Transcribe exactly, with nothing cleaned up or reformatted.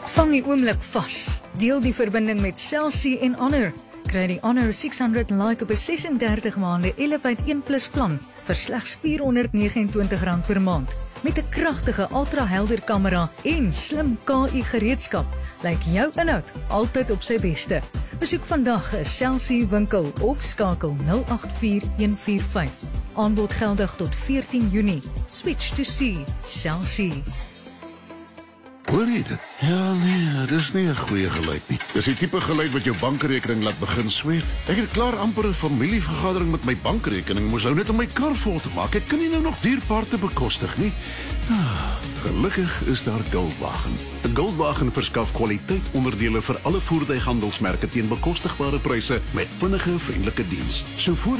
Vang die oomblik vas. Deel die verbinding met Cell C en Honor. Kry die Honor six hundred Lite op 'n sessendertig maande Elevate one plus plan vir slegs four hundred twenty-nine rand per maand. Met 'n kragtige ultra-helder kamera en slim K I gereedskap, lyk jou inhoud altyd op sy beste. Besoek vandag 'n Cell C winkel of skakel zero eight four one four five. Aanbod geldig tot fourteen Junie. Switch to C. Cell C. Hoor jy dit? Ja, nee, dis nie 'n goeie geluid nie. Dis die tipe geluid wat jou bankrekening laat begin sweet. Ek het klaar amper 'n familievergadering met my bankrekening, moes hou net om my kar vol te maak. Ek kan nie nou nog dierpaarte bekostig nie. Ah, gelukkig is daar Goldwagen. Goldwagen verskaf kwaliteit onderdele vir alle voertuighandelsmerke teen bekostigbare pryse met vinnige, vriendelike diens. So voor